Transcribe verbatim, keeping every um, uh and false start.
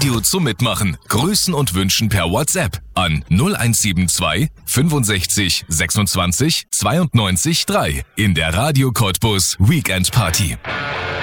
Radio zum Mitmachen. Grüßen und wünschen per WhatsApp an null eins sieben zwei fünfundsechzig sechsundzwanzig zweiundneunzig drei in der Radio Cottbus Weekend Party.